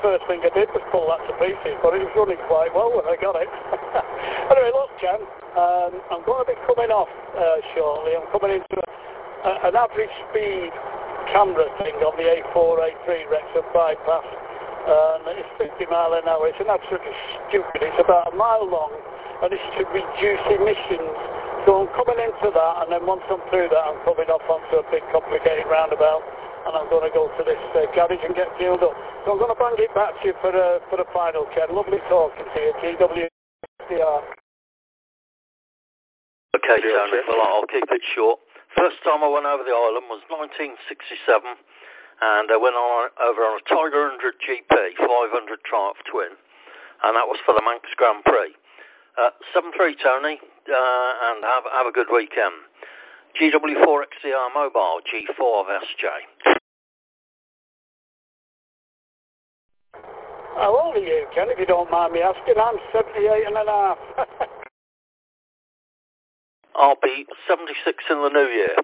first thing I did was pull that to pieces, but it was running quite well when I got it. Anyway, look, Ken, I'm going to be coming off shortly. I'm coming into an average speed camera thing on the A483 Wrexham bypass. It's 50 mile an hour. It's an absolutely stupid. It's about a mile long, and it's to reduce emissions. So I'm coming into that, and then once I'm through that, I'm coming off onto a big complicated roundabout, and I'm going to go to this garage and get fueled up. So I'm going to bang it back to you for the final, Ken. Lovely talking to you, GWCR. Okay, Tony, well, I'll keep it short. First time I went over the island was 1967, and I went over on a Tiger 100 GP 500 Triumph Twin, and that was for the Manx Grand Prix. 7-3, Tony, and have a good weekend. GW4XCR Mobile, G4SJ. How old are you, Ken, if you don't mind me asking? I'm 78 and a half. I'll be 76 in the new year.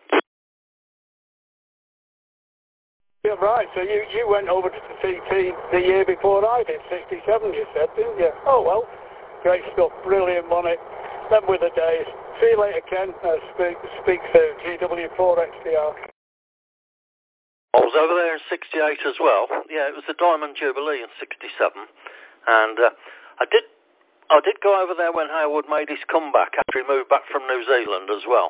Yeah, right, so you went over to the TT the year before I did, 67 you said, didn't you? Oh well, great stuff, brilliant, wasn't it? Them were the days. See you later, Ken. Speak soon, GW4XDR. I was over there in 68 as well. Yeah, it was the Diamond Jubilee in 67. And I did go over there when Howard made his comeback after he moved back from New Zealand as well.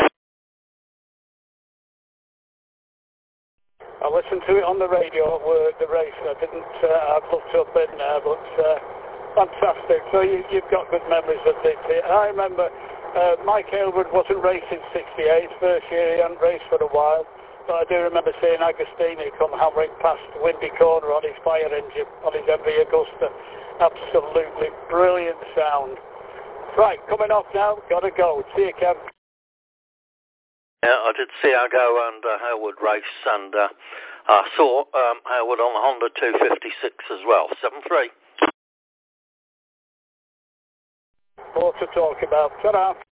I listened to it on the radio at work, the race. I've looked up in there, but fantastic. So you've got good memories of it. I remember Mike Aylward wasn't racing 68. First year he hadn't raced for a while. But I do remember seeing Agostini come hammering past Windy Corner on his fire engine, on his MV Augusta. Absolutely brilliant sound. Right, coming off now, gotta go. See you, Kev. Yeah, I did see Ago and Howard race, and I saw Howard on the Honda 256 as well. 7-3. More to talk about. Ta-da.